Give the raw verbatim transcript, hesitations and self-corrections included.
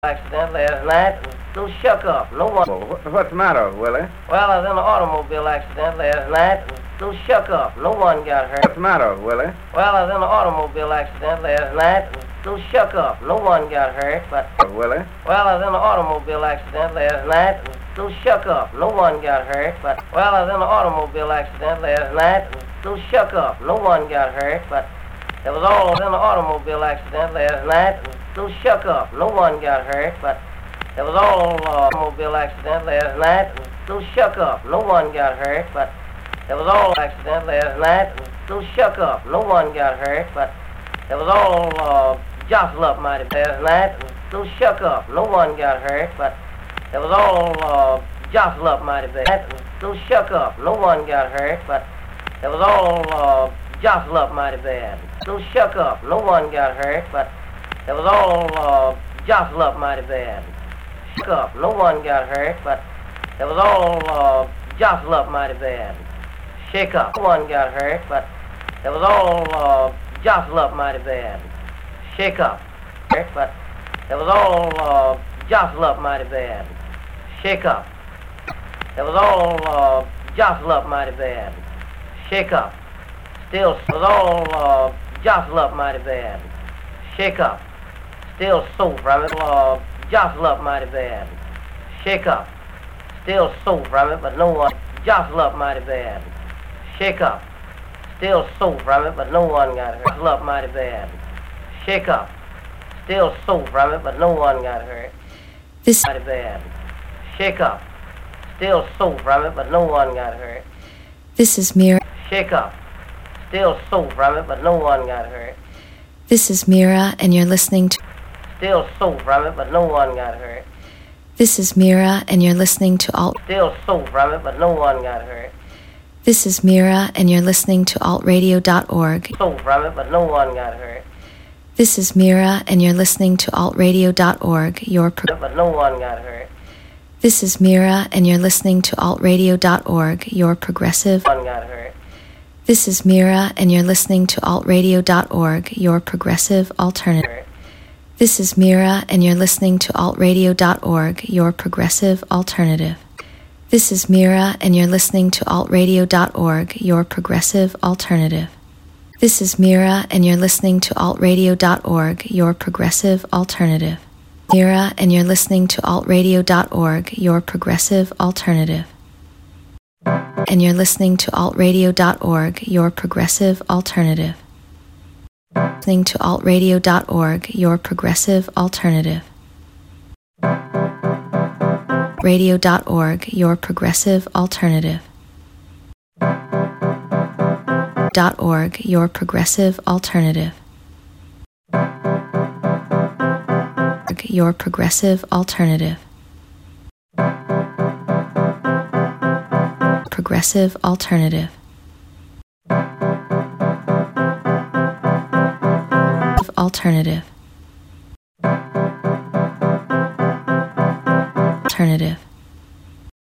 Accident last night. So shook up. No one. Well, what, what's the matter, Willie? Well, I was in an automobile accident last night. So shook up. No one got hurt. What's the matter, Willie? Well, I was in an automobile accident last night. So shook up. No one got hurt, but. Willie? Well, I was in an automobile accident last night. So shook up. No one got hurt, but. Well, I was in an automobile accident last night. So shook up. No one got hurt, but. It was all in an automobile accident last night. So shook up. No one got hurt, but it was all uh, automobile accident last night. So shook up. No one got hurt, but it was all accident last night. So shook up. No one got hurt, but it was all uh, jostle up mighty last night. So shook up. No one got hurt, but it was all uh, jostle up mighty bad. So shook up. No one got hurt, but it was all uh, jostle up mighty bad. So shook up. No one got hurt, but it was all uh, jostle up mighty bad. Shook up. No one got hurt, but it was all uh, jostle up mighty bad. Shake up. No one got hurt, but it was all uh, jostle up mighty bad. Shake up. But it was all uh, jostle up mighty bad. Shake up. It was all uh, jostle up mighty bad. Shake up. Still, it was all uh, jostle up mighty bad. Shake up. Still soap from it. Uh, jostle up mighty bad. Shake up. Still soap from it, but no one. Jostle up mighty bad. Shake up. Still soap from it, but no one got hurt. Jostle up mighty bad. Shake up. Still soap from it, but no one got hurt. This mighty bad. Shake up. Still soap from it, but no one got hurt. This is Mira. Shake up. Still soap from it, but no one got hurt. This is Mira, and you're listening to. Still soap from it, but no one got hurt. This is Mira, and you're listening to alt. Still soap from it, but no one got hurt. This is Mira, and you're listening to alt radio dot org. Soap from it, but no one got hurt. This is Mira, and you're listening to alt radio dot org. Your pro- but no one got hurt. This is Mira, and you're listening to alt radio dot org. Your progressive. No one got hurt. This is Mira, and you're listening to alt radio dot org. Your progressive alternative. This is Mira, and you're listening to alt radio dot org. Your progressive alternative. This is Mira, and you're listening to alt radio dot org. Your progressive alternative. This is Mira, and you're listening to alt radio dot org. Your progressive alternative. Mira, and you're listening to alt radio dot org. Your progressive alternative. And you're listening to alt radio dot org. Your progressive alternative. Listening to alt radio dot org. Your progressive alternative. radio dot org. Your progressive alternative. Dot org. Your progressive alternative. Your progressive alternative. Progressive alternative. Alternative. Alternative.